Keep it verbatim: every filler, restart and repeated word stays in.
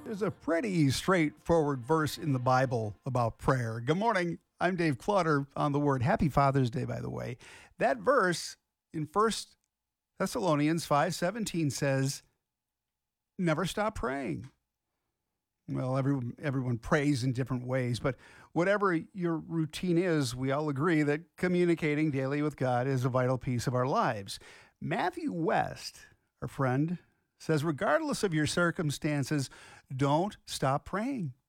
There's a pretty straightforward verse in the Bible about prayer. Good morning. I'm Dave Clutter on the Word. Happy Father's Day, by the way. That verse in First Thessalonians five seventeen says, never stop praying. Well, everyone, everyone prays in different ways, but whatever your routine is, we all agree that communicating daily with God is a vital piece of our lives. Matthew West, our friend, says, regardless of your circumstances, don't stop praying.